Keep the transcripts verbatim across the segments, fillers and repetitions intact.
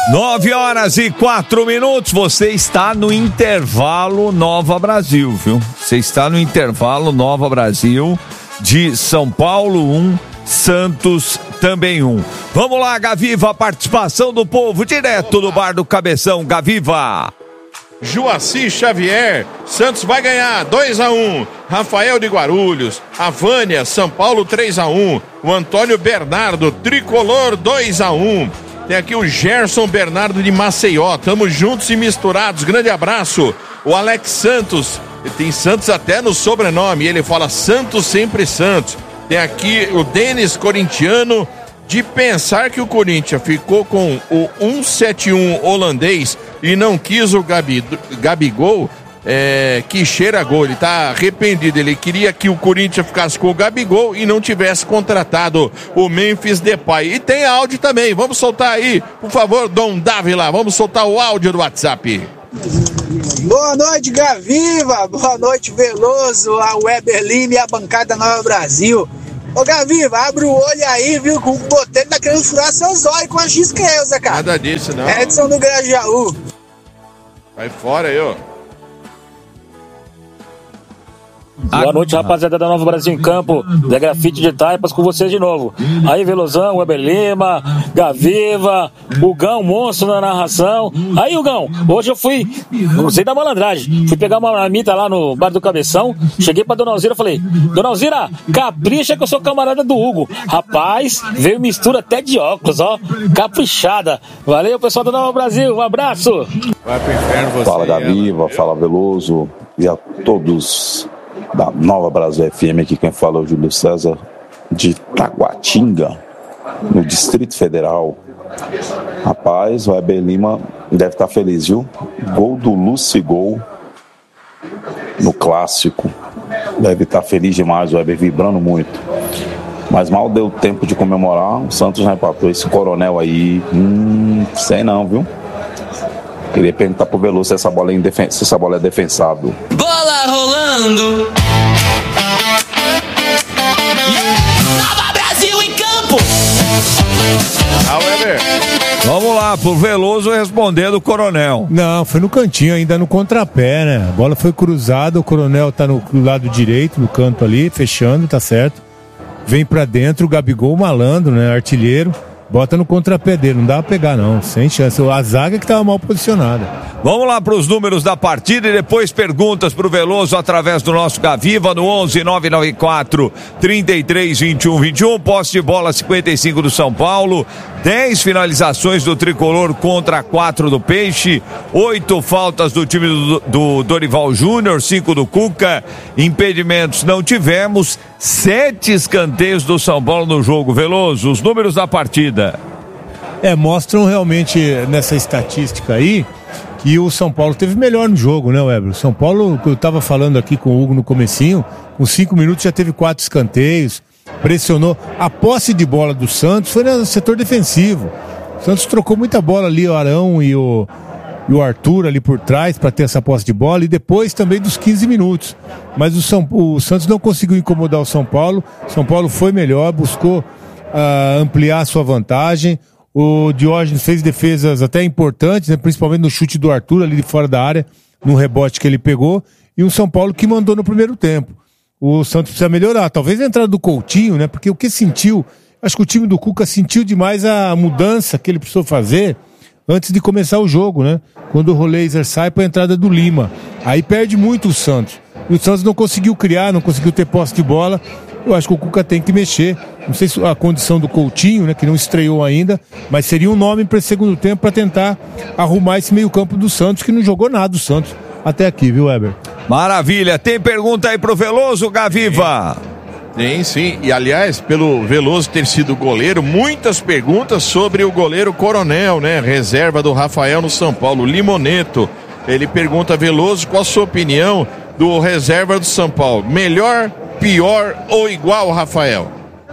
Nove horas e quatro minutos, você está no intervalo Nova Brasil, viu? Você está no intervalo Nova Brasil de São Paulo um, Santos também um. Vamos lá, Gaviva, a participação do povo direto do Bar do Cabeção. Gaviva. Joaci Xavier, Santos vai ganhar dois a um. Rafael de Guarulhos, a Vânia, São Paulo três a um. O Antônio Bernardo, Tricolor dois a um. Tem aqui o Gerson Bernardo de Maceió, tamo juntos e misturados, grande abraço. O Alex Santos, tem Santos até no sobrenome, ele fala Santos sempre Santos. Tem aqui o Denis Corintiano, de pensar que o Corinthians ficou com o cento e setenta e um holandês e não quis o Gabi, Gabigol, é, que cheira gol, ele tá arrependido, ele queria que o Corinthians ficasse com o Gabigol e não tivesse contratado o Memphis Depay. E tem áudio também, vamos soltar aí, por favor, Dom Dávila, vamos soltar o áudio do WhatsApp. Boa noite, Gaviva, boa noite, Veloso, a Weber Lima e a bancada Nova Brasil. Ô Gaviva, abre o olho aí, viu, que o Botelho tá querendo furar seus olhos com a X-Creuza, cara. Nada disso, não. Edson do Grajaú. Vai fora aí, ó. Boa noite, rapaziada da Nova Brasil em Campo, da Grafite de Taipas, com vocês de novo. Aí, Velozão, Weber Lima, Gaviva, o Gão, monstro na narração. Aí, Gão, hoje eu fui, não sei da malandragem, fui pegar uma marmita lá no Bar do Cabeção, cheguei pra Dona Alzira e falei, Dona Alzira, capricha que eu sou camarada do Hugo. Rapaz, veio mistura até de óculos, ó, caprichada. Valeu, pessoal da Nova Brasil, um abraço. Vai pro inferno você. Fala, Gaviva, fala, Veloso, e a todos da Nova Brasil F M, aqui quem fala é o Júlio César de Taguatinga, no Distrito Federal. Rapaz, o Weber Lima deve estar feliz, viu? Gol do Lucigol no clássico. Deve estar feliz demais, o Weber vibrando muito. Mas mal deu tempo de comemorar, o Santos já empatou esse coronel aí. Hum, sei não, viu? Queria perguntar pro Veloso se essa bola é, indefen- se essa bola é defensável. Bola rolando. Nova Brasil em campo. Ah, Weber. Vamos lá, pro Veloso responder do Coronel. Não, foi no cantinho, ainda no contrapé, né? A bola foi cruzada, o Coronel tá no lado direito, no canto ali, fechando, tá certo. Vem pra dentro, o Gabigol malandro, né? Artilheiro. Bota no contrapé dele, não dá pra pegar não, sem chance. A zaga que tava mal posicionada. Vamos lá para os números da partida e depois perguntas pro Veloso através do nosso Gaviva no onze nove nove quatro, trinta e três, vinte e um, vinte e um. Posse de bola cinquenta e cinco do São Paulo, dez finalizações do Tricolor contra quatro do Peixe, oito faltas do time do, do Dorival Júnior, cinco do Cuca, impedimentos não tivemos, sete escanteios do São Paulo no jogo. Veloso, os números da partida. É, mostram realmente nessa estatística aí que o São Paulo teve melhor no jogo, né, Weber? O São Paulo, que eu tava falando aqui com o Hugo no comecinho, com cinco minutos já teve quatro escanteios, pressionou. A posse de bola do Santos foi no setor defensivo. O Santos trocou muita bola ali, o Arão e o, e o Arthur ali por trás para ter essa posse de bola, e depois também dos quinze minutos. Mas o, São, o Santos não conseguiu incomodar o São Paulo. São Paulo foi melhor, buscou uh, ampliar a sua vantagem. O Diógenes fez defesas até importantes, né? Principalmente no chute do Arthur ali de fora da área, no rebote que ele pegou, e um São Paulo que mandou no primeiro tempo. O Santos precisa melhorar, talvez a entrada do Coutinho, né? Porque o que sentiu, acho que o time do Cuca sentiu demais a mudança que ele precisou fazer antes de começar o jogo, né? Quando o Roleiser sai para a entrada do Lima. Aí perde muito o Santos. E o Santos não conseguiu criar, não conseguiu ter posse de bola. Eu acho que o Cuca tem que mexer. Não sei se a condição do Coutinho, né, que não estreou ainda, mas seria um nome para esse segundo tempo para tentar arrumar esse meio-campo do Santos, que não jogou nada o Santos até aqui, viu, Weber? Maravilha. Tem pergunta aí pro Veloso, Gaviva? Tem sim, e aliás, pelo Veloso ter sido goleiro, muitas perguntas sobre o goleiro Coronel, né? Reserva do Rafael no São Paulo, Limoneto. Ele pergunta, Veloso, qual a sua opinião do reserva do São Paulo? Melhor, pior ou igual, Rafael?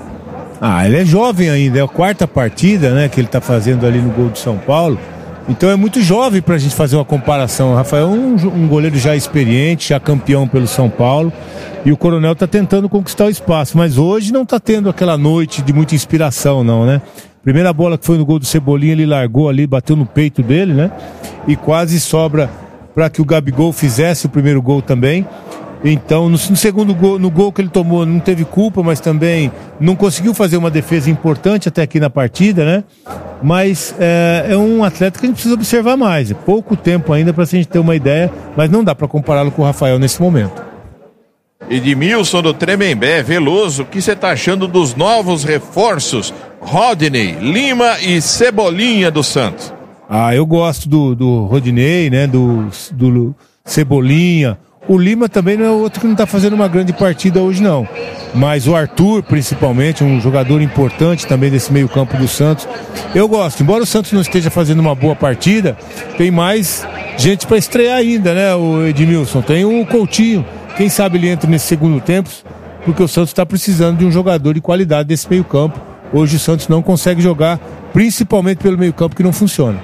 Ah, ele é jovem ainda, é a quarta partida, né, que ele tá fazendo ali no gol do São Paulo. Então é muito jovem pra gente fazer uma comparação. O Rafael é um, um goleiro já experiente, já campeão pelo São Paulo. E o Coronel tá tentando conquistar o espaço. Mas hoje não tá tendo aquela noite de muita inspiração, não, né? Primeira bola que foi no gol do Cebolinha, ele largou ali, bateu no peito dele, né? E quase sobra para que o Gabigol fizesse o primeiro gol também. Então, no, no segundo gol, no gol que ele tomou, não teve culpa, mas também não conseguiu fazer uma defesa importante até aqui na partida, né? Mas é, é um atleta que a gente precisa observar mais. É pouco tempo ainda para a gente ter uma ideia, mas não dá para compará-lo com o Rafael nesse momento. Edmilson do Tremembé, Veloso, o que você está achando dos novos reforços? Rodney, Lima e Cebolinha do Santos. Ah, eu gosto do, do Rodinei, né? Do, do Cebolinha. O Lima também não é outro que não está fazendo uma grande partida hoje, não. Mas o Arthur, principalmente, um jogador importante também desse meio campo do Santos. Eu gosto. Embora o Santos não esteja fazendo uma boa partida, tem mais gente para estrear ainda, né, o Edmilson? Tem o Coutinho. Quem sabe ele entra nesse segundo tempo, porque o Santos está precisando de um jogador de qualidade desse meio campo. Hoje o Santos não consegue jogar, principalmente pelo meio campo que não funciona.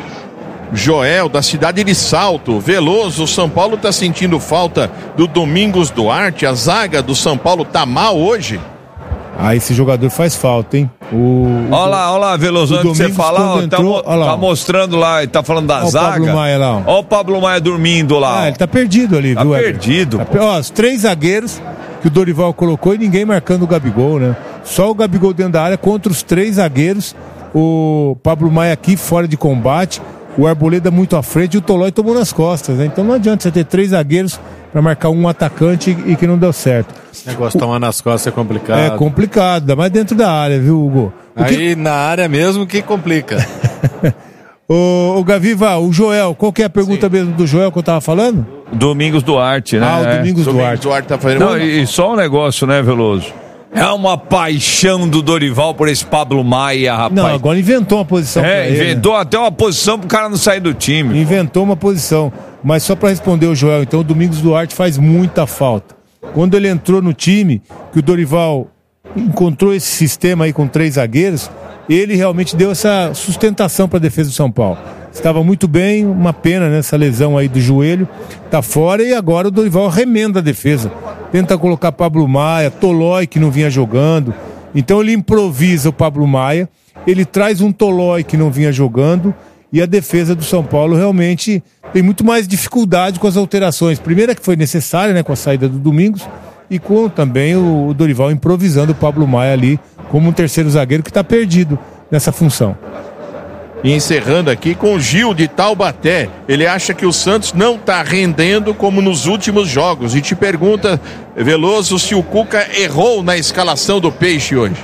Joel, da cidade de Salto, Veloso, o São Paulo está sentindo falta do Domingos Duarte, a zaga do São Paulo tá mal hoje? Ah, esse jogador faz falta, hein? O... Olha lá, olha lá, Veloso, antes de você falar, ó, entrou, tá, lá, tá mostrando lá, ele tá falando da olha zaga. Olha o Pablo Maia lá. Olha o Pablo Maia dormindo lá. Ah, ele tá perdido ali, tá viu? Tá perdido. Tá, ó, os três zagueiros que o Dorival colocou e ninguém marcando o Gabigol, né? Só o Gabigol dentro da área contra os três zagueiros, o Pablo Maia aqui fora de combate, o Arboleda muito à frente e o Tolói tomou nas costas, né? Então não adianta você ter três zagueiros para marcar um atacante e que não deu certo. Esse negócio de tomar nas costas é complicado. É complicado, mas dentro da área, viu, Hugo? Porque... Aí na área mesmo que complica. Ô, ô Gaviva, o Joel, qual que é a pergunta Sim. mesmo do Joel que eu tava falando? Domingos Duarte, né? Ah, o Domingos é. Duarte. Domingos Duarte tá fazendo... Não, e, e só um negócio, né, Veloso? É uma paixão do Dorival por esse Pablo Maia, rapaz. Não, agora inventou uma posição É, pra ele, inventou né? até uma posição pro cara não sair do time. Inventou uma posição. Mas só pra responder o Joel, então o Domingos Duarte faz muita falta. Quando ele entrou no time, que o Dorival encontrou esse sistema aí com três zagueiros, ele realmente deu essa sustentação para a defesa do São Paulo. Estava muito bem, uma pena nessa lesão aí do joelho, tá fora e agora o Dorival remenda a defesa. Tenta colocar Pablo Maia, Tolói que não vinha jogando. Então ele improvisa o Pablo Maia, ele traz um Tolói que não vinha jogando e a defesa do São Paulo realmente tem muito mais dificuldade com as alterações. Primeira que foi necessária, né, com a saída do Domingos e com também o Dorival improvisando o Pablo Maia ali como um terceiro zagueiro que está perdido nessa função. E encerrando aqui com o Gil de Taubaté, ele acha que o Santos não está rendendo como nos últimos jogos e te pergunta, Veloso, se o Cuca errou na escalação do Peixe hoje.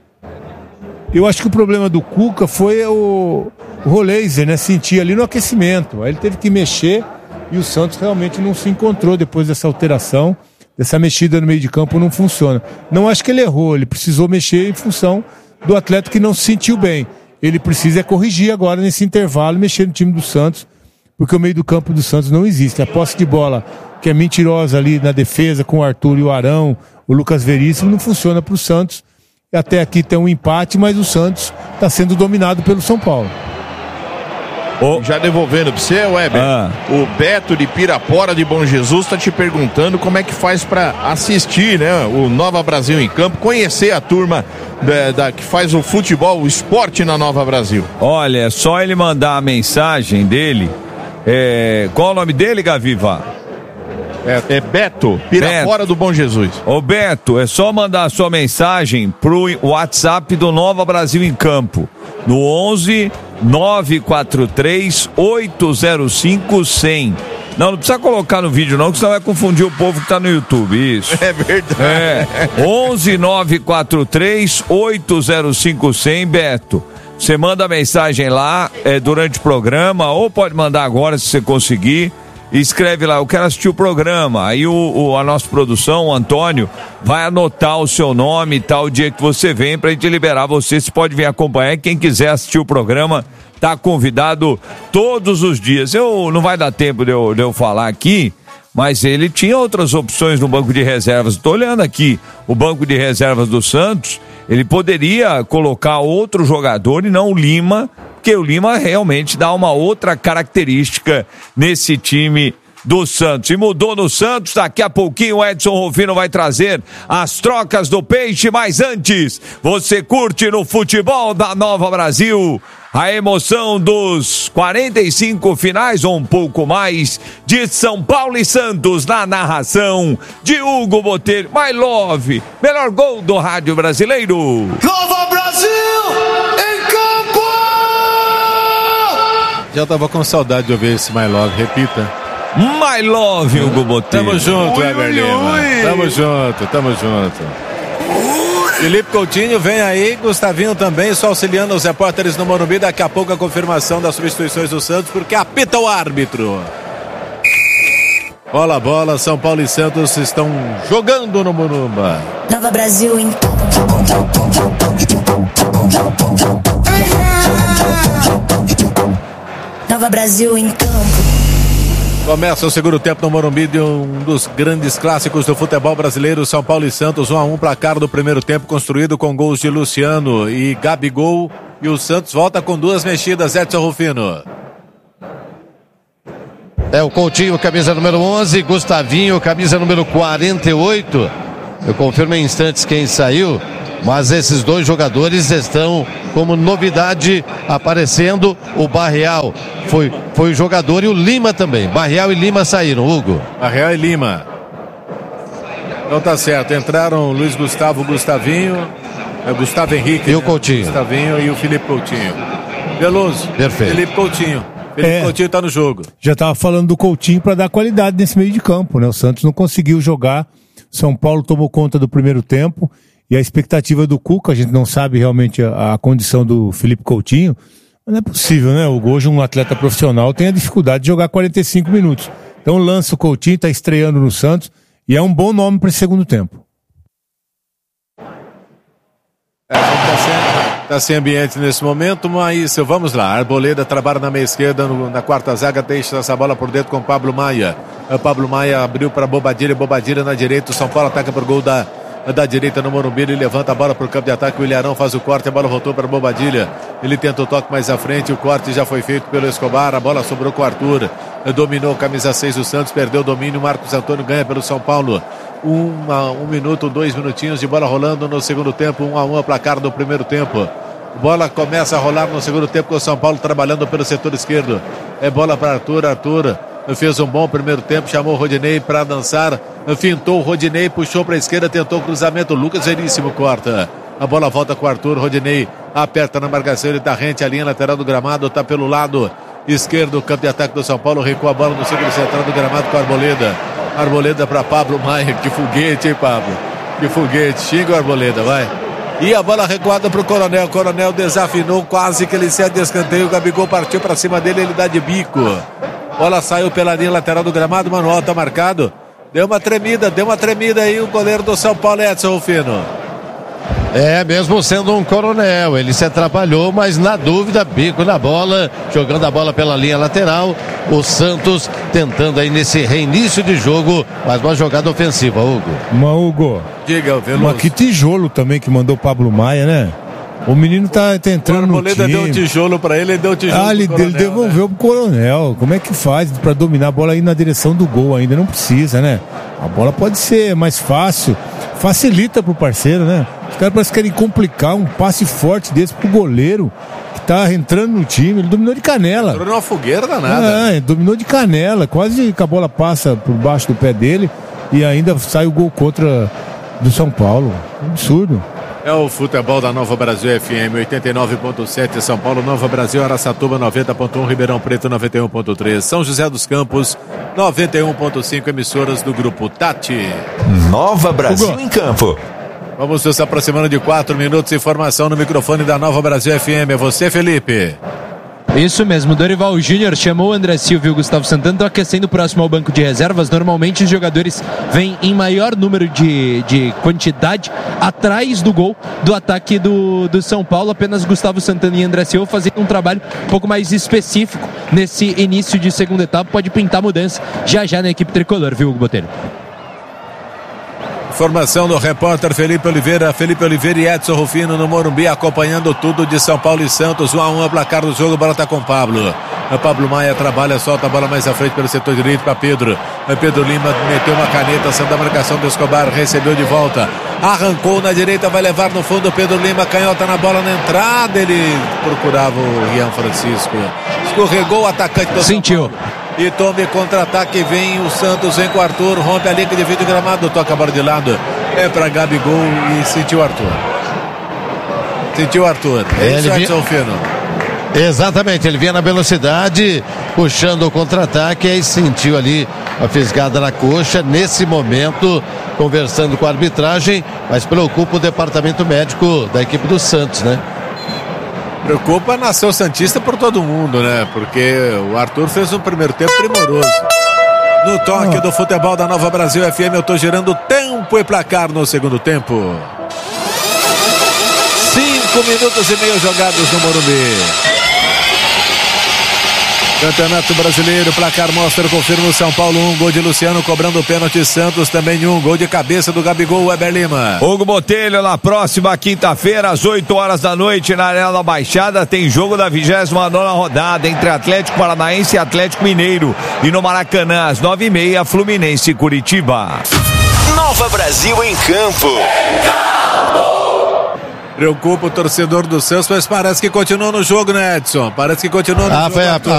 Eu acho que o problema do Cuca foi o, o Roleiser, né, sentir ali no aquecimento, aí ele teve que mexer e o Santos realmente não se encontrou depois dessa alteração, dessa mexida no meio de campo não funciona. Não acho que ele errou, ele precisou mexer em função do atleta que não se sentiu bem. Ele precisa é corrigir agora nesse intervalo, mexer no time do Santos, porque o meio do campo do Santos não existe. A posse de bola, que é mentirosa ali na defesa, com o Arthur e o Arão, o Lucas Veríssimo, não funciona para o Santos. Até aqui tem um empate, mas o Santos está sendo dominado pelo São Paulo. Oh. Já devolvendo para você, Weber, ah. o Beto de Pirapora de Bom Jesus está te perguntando como é que faz para assistir, né, o Nova Brasil em Campo, conhecer a turma da, da, que faz o futebol, o esporte na Nova Brasil. Olha, é só ele mandar a mensagem dele. É... Qual o nome dele, Gaviva? É, é Beto, Pirapora Beto. do Bom Jesus. Ô Beto, é só mandar a sua mensagem pro WhatsApp do Nova Brasil em Campo, no onze nove quatro três oito zero cinco cem. Não, não precisa colocar no vídeo não, que senão vai confundir o povo que tá no YouTube, isso. É verdade. É, onze nove quatro três oito zero cinco cem, Beto. Você manda a mensagem lá é, durante o programa, ou pode mandar agora se você conseguir. Escreve lá, eu quero assistir o programa. Aí o, o, a nossa produção, o Antônio, vai anotar o seu nome e tal, o dia que você vem, pra gente liberar você. Você pode vir acompanhar. Quem quiser assistir o programa, tá convidado todos os dias. Eu não vai dar tempo de eu, de eu falar aqui, mas ele tinha outras opções no banco de reservas. Estou olhando aqui o banco de reservas do Santos. Ele poderia colocar outro jogador e não o Lima, porque o Lima realmente dá uma outra característica nesse time do Santos. E mudou no Santos, daqui a pouquinho o Edson Rufino vai trazer as trocas do Peixe, mas antes, você curte no futebol da Nova Brasil a emoção dos quarenta e cinco finais ou um pouco mais de São Paulo e Santos na narração de Hugo Botelho. My Love, melhor gol do rádio brasileiro. Nova Brasil em campo! Já tava com saudade de ouvir esse My Love, repita. My Love, Hugo Botelho. Tamo junto, Eber Lima. Tamo junto, tamo junto. Felipe Coutinho vem aí, Gustavinho também, só auxiliando os repórteres no Morumbi. Daqui a pouco a confirmação das substituições do Santos, porque apita o árbitro. Bola, bola, São Paulo e Santos estão jogando no Morumba. Nova Brasil em Nova Brasil em campo. Começa o segundo tempo no Morumbi de um dos grandes clássicos do futebol brasileiro, São Paulo e Santos, um a um, placar do primeiro tempo construído com gols de Luciano e Gabigol, e o Santos volta com duas mexidas, Edson Rufino. É o Coutinho, camisa número onze, Gustavinho, camisa número quarenta e oito. Eu confirmo em instantes quem saiu, mas esses dois jogadores estão como novidade aparecendo. O Barreal foi, foi o jogador e o Lima também. Barreal e Lima saíram, Hugo. Barreal e Lima. Então tá certo, entraram Luiz Gustavo, Gustavinho, é Gustavo Henrique. E o Coutinho. Gustavinho e o Felipe Coutinho. Veloso. Perfeito. Felipe Coutinho. Felipe É. Coutinho tá no jogo. Já estava falando do Coutinho para dar qualidade nesse meio de campo, né? O Santos não conseguiu jogar. São Paulo tomou conta do primeiro tempo. E a expectativa do Cuca, a gente não sabe realmente a, a condição do Felipe Coutinho, mas não é possível, né? O hoje um atleta profissional tem a dificuldade de jogar quarenta e cinco minutos. Então lança o Coutinho, está estreando no Santos e é um bom nome para esse segundo tempo. É, tá, sem, tá sem ambiente nesse momento, mas vamos lá. Arboleda trabalha na meia esquerda, no, na quarta zaga, deixa essa bola por dentro com Pablo Maia. O Pablo Maia abriu para Bobadilha, Bobadilha na direita, o São Paulo ataca por gol da... da direita no Morumbi, ele levanta a bola para o campo de ataque, o Ilharão faz o corte, a bola voltou para Bobadilha, ele tenta o toque mais à frente, o corte já foi feito pelo Escobar, a bola sobrou com o Arthur, dominou camisa seis do Santos, perdeu o domínio, Marcos Antônio ganha pelo São Paulo, Uma, um minuto, dois minutinhos de bola rolando no segundo tempo, um a um a placar do primeiro tempo. Bola começa a rolar no segundo tempo com o São Paulo trabalhando pelo setor esquerdo, é bola para Arthur, Arthur fez um bom primeiro tempo, chamou o Rodinei para dançar, fintou o Rodinei, puxou para a esquerda, tentou o cruzamento, Lucas Veríssimo corta, a bola volta com o Arthur, Rodinei aperta na marcação, ele tá rente à linha lateral do gramado, tá pelo lado esquerdo, o campo de ataque do São Paulo, recua a bola no círculo central do gramado com a Arboleda, Arboleda para Pablo Maia, que foguete, hein, Pablo, que foguete, xinga o Arboleda, vai. E a bola recuada para o Coronel, Coronel desafinou, quase que ele cede de escanteio, o Gabigol partiu para cima dele, ele dá de bico. Bola saiu pela linha lateral do gramado, Manuel tá marcado. Deu uma tremida, deu uma tremida aí o goleiro do São Paulo, Edson Rufino. É, mesmo sendo um coronel, ele se atrapalhou, mas na dúvida, bico na bola, jogando a bola pela linha lateral. O Santos tentando aí nesse reinício de jogo, mais uma jogada ofensiva, Hugo. Mas, Hugo, diga, Veloso. Mas que tijolo também que mandou o Pablo Maia, né? O menino tá, tá entrando no time. O Arboleda deu um tijolo pra ele, ele deu um tijolo Ah, ele, pro Coronel, ele devolveu, né, pro Coronel. Como é que faz pra dominar a bola aí na direção do gol ainda? Não precisa, né? A bola pode ser mais fácil. Facilita pro parceiro, né? Os caras parecem que querem complicar um passe forte desse pro goleiro que tá entrando no time. Ele dominou de canela. Entrou numa fogueira danada. É, dominou de canela. Quase que a bola passa por baixo do pé dele e ainda sai o gol contra do São Paulo. Absurdo. É o futebol da Nova Brasil F M oitenta e nove ponto sete, São Paulo, Nova Brasil, Araçatuba noventa ponto um, Ribeirão Preto noventa e um ponto três, São José dos Campos noventa e um ponto cinco, emissoras do grupo Tati. Nova Brasil em campo. Vamos nos aproximando de quatro minutos, informação no microfone da Nova Brasil F M. É você, Felipe? Isso mesmo, Dorival Júnior chamou o André Silva e o Gustavo Santana, estão aquecendo próximo ao banco de reservas. Normalmente os jogadores vêm em maior número de, de quantidade atrás do gol do ataque do, do São Paulo. Apenas Gustavo Santana e André Silva fazendo um trabalho um pouco mais específico nesse início de segunda etapa. Pode pintar mudança já já na equipe tricolor, viu, Hugo Botelho? Informação do repórter Felipe Oliveira, Felipe Oliveira e Edson Rufino no Morumbi, acompanhando tudo de São Paulo e Santos. um a um a placar do jogo, a bola tá com o Pablo. O Pablo Maia trabalha, solta a bola mais à frente pelo setor direito para Pedro. O Pedro Lima meteu uma caneta, saindo da marcação do Escobar, recebeu de volta. Arrancou na direita, vai levar no fundo o Pedro Lima, canhota na bola na entrada. Ele procurava o Rian Francisco. Escorregou o atacante do Sentiu. São Paulo. E tome contra-ataque, vem o Santos, vem com o Arthur, rompe a linha de vídeo gramado, toca a bola de lado. É para Gabigol e sentiu o Arthur. Sentiu o Arthur. É isso, Edson Fino. Exatamente, ele vinha na velocidade, puxando o contra-ataque, aí sentiu ali a fisgada na coxa, nesse momento, conversando com a arbitragem, mas preocupa o departamento médico da equipe do Santos, né? Preocupa a nação santista por todo mundo, né? Porque o Arthur fez um primeiro tempo primoroso. No toque oh. do futebol da Nova Brasil F M, eu tô gerando tempo e placar no segundo tempo. Cinco minutos e meio jogados no Morumbi. Campeonato Brasileiro, placar mostra, confirma o São Paulo, um gol de Luciano cobrando o pênalti, Santos também um gol de cabeça do Gabigol, Weber Lima. Hugo Botelho, na próxima quinta-feira, às oito horas da noite, na Arena da Baixada, tem jogo da vigésima nona rodada entre Atlético Paranaense e Atlético Mineiro. E no Maracanã, às nove e meia, Fluminense e Curitiba. Nova Brasil em campo. Preocupa o torcedor do Santos, mas parece que continua no jogo, né, Edson? Parece que continua no ah, jogo. Foi a,